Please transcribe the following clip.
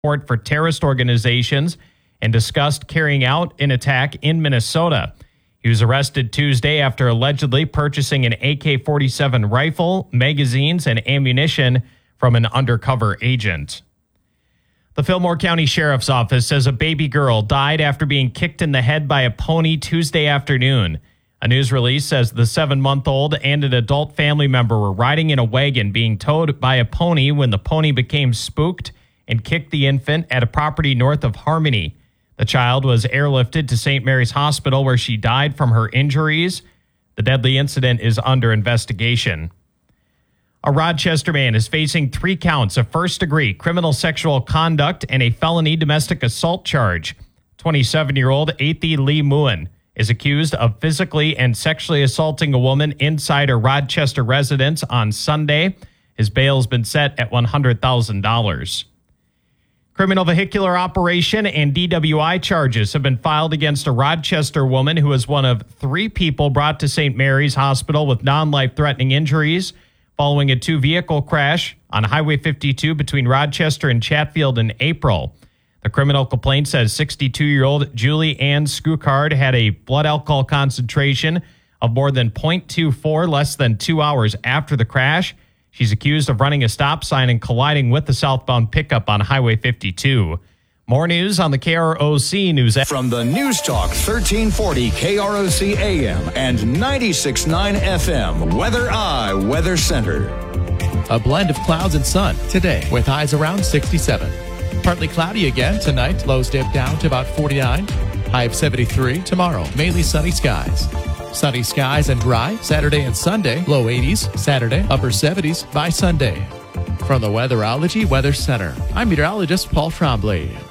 support for terrorist organizations and discussed carrying out an attack in Minnesota. He was arrested Tuesday after allegedly purchasing an AK-47 rifle, magazines, and ammunition from an undercover agent. The Fillmore County Sheriff's Office says a baby girl died after being kicked in the head by a pony Tuesday afternoon. A news release says the 7-month-old and an adult family member were riding in a wagon being towed by a pony when the pony became spooked and kicked the infant at a property north of Harmony. The child was airlifted to St. Mary's Hospital where she died from her injuries. The deadly incident is under investigation. A Rochester man is facing 3 counts of first-degree criminal sexual conduct and a felony domestic assault charge. 27-year-old Athie Lee Muin is accused of physically and sexually assaulting a woman inside her Rochester residence on Sunday. His bail has been set at $100,000. Criminal vehicular operation and DWI charges have been filed against a Rochester woman who was one of 3 people brought to St. Mary's Hospital with non-life-threatening injuries following a 2-vehicle crash on Highway 52 between Rochester and Chatfield in April. The criminal complaint says 62-year-old Julie Ann Skukard had a blood alcohol concentration of more than 0.24 less than 2 hours after the crash. She's accused of running a stop sign and colliding with the southbound pickup on Highway 52. More news on the KROC News app. From the News Talk 1340 KROC AM and 96.9 FM Weather Center. A blend of clouds and sun today with highs around 67. Partly cloudy again tonight. Lows dip down to about 49. High of 73 tomorrow. Mainly sunny skies. Sunny skies and dry Saturday and Sunday. Low 80s Saturday. Upper 70s by Sunday. From the Weatherology Weather Center, I'm meteorologist Paul Trombley.